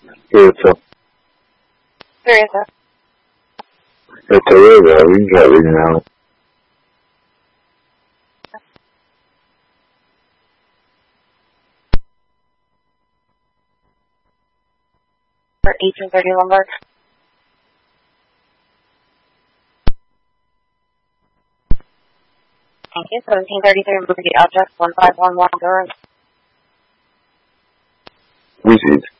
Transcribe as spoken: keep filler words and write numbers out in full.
Eso. Teresa. Hasta luego, I'm driving now. For eighteen thirty Lombard. Thank you. seventeen thirty-three Liberty address one five one one Durham. Receipt.